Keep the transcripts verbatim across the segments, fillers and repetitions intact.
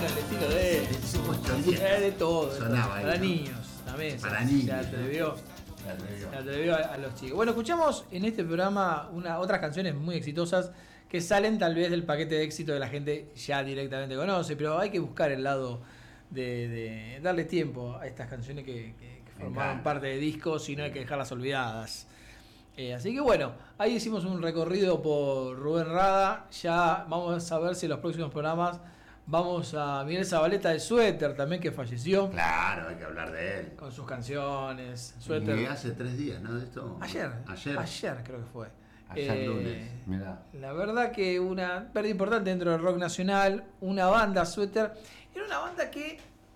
bueno, el estilo de él. De, de todo. Sonaba de todo. Para ahí, ¿no? niños también. Para se, niños. Se atrevió. Se atrevió. Se atrevió a, a los chicos. Bueno, escuchamos en este programa una, otras canciones muy exitosas que salen tal vez del paquete de éxito que la gente ya directamente conoce, pero hay que buscar el lado de, de darle tiempo a estas canciones que, que, que formaron parte de discos y no hay que dejarlas olvidadas. Eh, así que bueno, ahí hicimos un recorrido por Rubén Rada. Ya vamos a ver si en los próximos programas vamos a Miguel Zabaleta de Suéter también, que falleció. Claro, hay que hablar de él. Con sus canciones. Suéter. Y hace tres días, ¿no? De esto. Ayer. Ayer. Ayer creo que fue. Ayer eh, lunes. Mirá. La verdad que una pérdida importante dentro del rock nacional. Una banda, Suéter. Era una banda que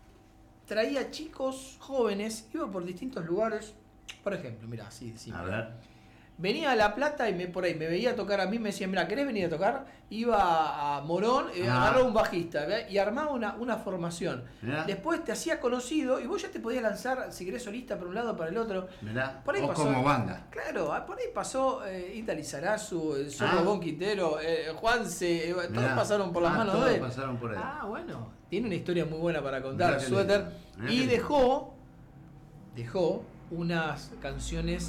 traía chicos jóvenes, iba por distintos lugares. Por ejemplo, mirá, así decimos. A ver. Venía a La Plata y me por ahí me veía tocar a mí, me decía, mira, ¿querés venir a tocar? Iba a Morón, eh, Ah. agarraba un bajista, ¿ve? Y armaba una, una formación. Mirá. Después te hacía conocido y vos ya te podías lanzar, si querés, solista por un lado, para el otro. Mirá. Por ahí o pasó, como banda. Claro, por ahí pasó eh, Ita Lizarazu, el Zorro Ah. Bon Quintero, eh, Juanse, eh, todos Mirá. pasaron por las Ah, manos todos de él. pasaron por él. Ah, bueno, tiene una historia muy buena para contar, Mirá qué Suéter. lindo. Mirá Y qué lindo. dejó, dejó unas canciones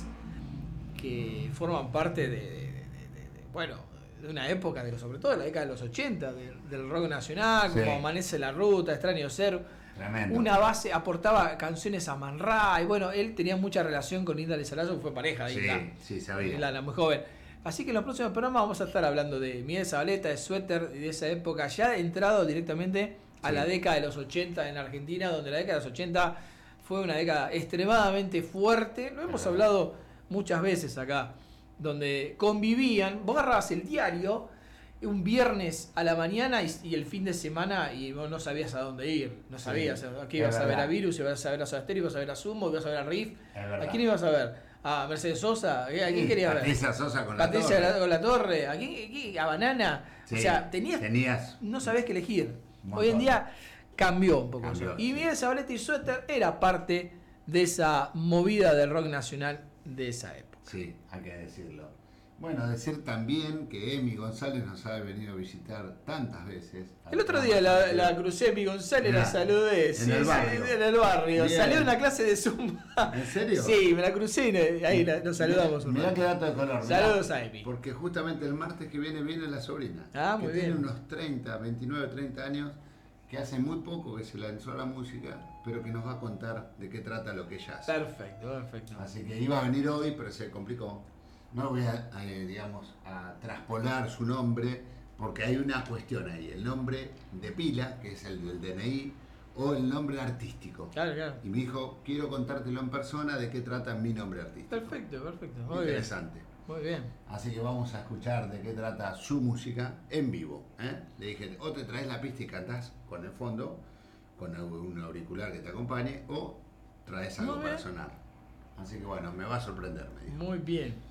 que forman parte de, de- de- de- de- bueno, de una época, de, sobre todo de la década de los ochenta, de- del rock nacional, Sí. como Amanece la Ruta, Extraño Ser. Tremendo. Una base, aportaba canciones a Man Ray, y bueno, él tenía mucha relación con Ida Lizarazu, fue pareja de Sí, Ida. sí, sabía. Lana, muy joven. Así que en los próximos programas vamos a estar hablando de Miguel Zabaleta, de Suéter y de esa época, ya entrado directamente a Sí. la década de los ochenta en Argentina, donde la década de los ochenta fue una década extremadamente fuerte. Lo hemos Ajá. hablado muchas veces acá, donde convivían, vos agarrabas el diario un viernes a la mañana y, y el fin de semana y vos no sabías a dónde ir, no sabías Sí, a qué es ibas a ver verdad. a Virus, ibas a ver a Soda Stereo, ibas a ver a Sumo, ibas a ver a Riff, Es verdad. ¿a quién ibas a ver? ¿A Mercedes Sosa? ¿A quién Sí, querías ver? Patricia Sosa con la Patricia torre. con la Torre, ¿a quién, quién? ¿A Banana? Sí, O sea, tenías, tenías no sabés qué elegir. un Hoy en montón. día cambió un poco Cambió, eso. Y sí. Miguel Zabaleta y Suéter era parte de esa movida del rock nacional de esa época. Sí, hay que decirlo. Bueno, decir también que Emi González nos ha venido a visitar tantas veces. El otro día la, la crucé, mi González, la Mirá, saludé. en sí, el sí, barrio. en el barrio. Bien. Salió de una clase de Zumba. ¿En serio? Sí, me la crucé y ahí la- nos saludamos un Mirá rato. qué dato de color. mirá. Saludos a Emi. Porque justamente el martes que viene viene la sobrina. Ah, que muy tiene bien. unos treinta, veintinueve, treinta años, que hace muy poco que se lanzó a la música, pero que nos va a contar de qué trata lo que ella hace. Perfecto, perfecto. Así que iba a venir hoy, pero se complicó. No voy a, a, eh, digamos, a traspolar su nombre, porque hay una cuestión ahí. El nombre de pila, que es el del D N I, o el nombre artístico. Claro, claro. Y me dijo, quiero contártelo en persona de qué trata mi nombre artístico. Perfecto, perfecto. Muy bien. Interesante. Muy bien. Así que vamos a escuchar de qué trata su música en vivo. ¿eh? Le dije, o te traes la pista y cantás con el fondo, con un auricular que te acompañe, o traes algo Muy para bien. sonar. Así que bueno, me va a sorprender, me dijo. Muy bien.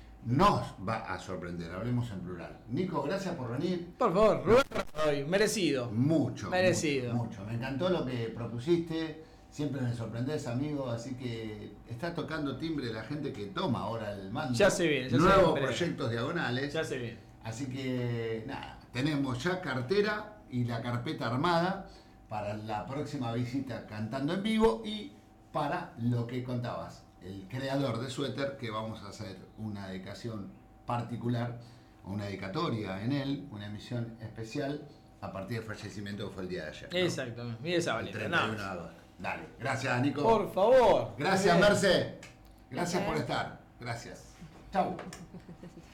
Nos va a sorprender, hablemos en plural. Nico, gracias por venir. Por favor, Rubén Radoy, merecido. Mucho. Merecido. Mucho, mucho. Me encantó lo que propusiste. Siempre me sorprendés, amigo. Así que está tocando timbre la gente que toma ahora el mando. Ya se viene, ya se Nuevos viene. proyectos diagonales. Ya se viene. Así que nada, tenemos ya cartera y la carpeta armada para la próxima visita cantando en vivo y para lo que contabas, el creador de Suéter, que vamos a hacer una dedicación particular, una dedicatoria en él, una emisión especial a partir del fallecimiento que fue el día de ayer. ¿no? Exacto. Miguel El Zabaleta. treinta y uno nada de más. agosto. Dale, gracias Nico. Por favor. Gracias Muy bien. Merce. Gracias por estar. Gracias. Chau.